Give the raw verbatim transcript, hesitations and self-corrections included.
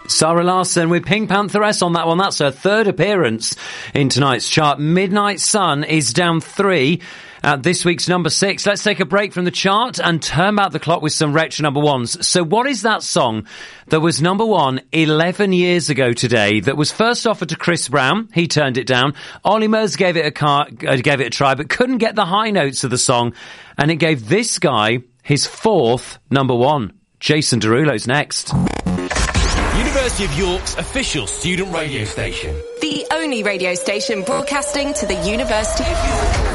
Sarah Larsson with Pink Pantheress on that one. That's her third appearance in tonight's chart. Midnight Sun is down three at this week's number six. Let's take a break from the chart and turn back the clock with some retro number ones. So what is that song that was number one eleven years ago today that was first offered to Chris Brown? He turned it down. Ollie Murs gave it a car, uh, gave it a try, but couldn't get the high notes of the song. And it gave this guy his fourth number one. Jason Derulo's next. University of York's official student radio station. The only radio station broadcasting to the University of York.